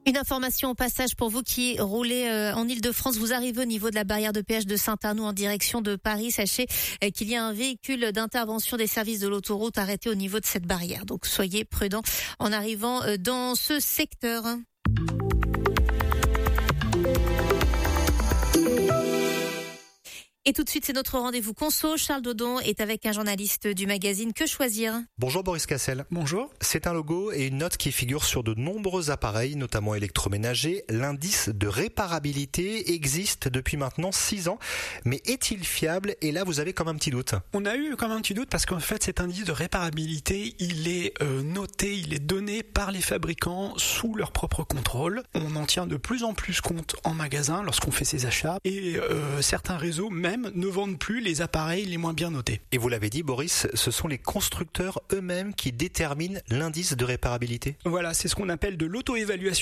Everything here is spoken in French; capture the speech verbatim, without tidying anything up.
Une information au passage pour vous qui roulez en Ile-de-France. Vous arrivez au niveau de la barrière de péage de Saint-Arnoux en direction de Paris. Sachez qu'il y a un véhicule d'intervention des services de l'autoroute arrêté au niveau de cette barrière. Donc soyez prudents en arrivant dans ce secteur. Et tout de suite, c'est notre rendez-vous conso. Charles Dodon est avec un journaliste du magazine Que Choisir. Bonjour Boris Cassel. Bonjour. C'est un logo et une note qui figure sur de nombreux appareils, notamment électroménagers. L'indice de réparabilité existe depuis maintenant six ans. Mais est-il fiable? Et là, vous avez comme un petit doute. On a eu comme un petit doute parce qu'en fait, cet indice de réparabilité, il est euh, noté, il est donné par les fabricants sous leur propre contrôle. On en tient de plus en plus compte en magasin lorsqu'on fait ses achats. Et euh, certains réseaux, même, ne vendent plus les appareils les moins bien notés. Et vous l'avez dit Boris, ce sont les constructeurs eux-mêmes qui déterminent l'indice de réparabilité. Voilà, c'est ce qu'on appelle de l'auto-évaluation